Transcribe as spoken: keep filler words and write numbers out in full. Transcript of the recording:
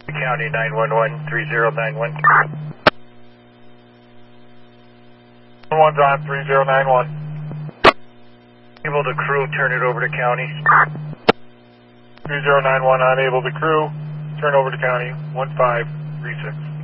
County nine one one, three zero nine one. One's on three zero nine one. Able to crew, turn it over to county. three zero nine one unable to crew, turn over to county, one five three six.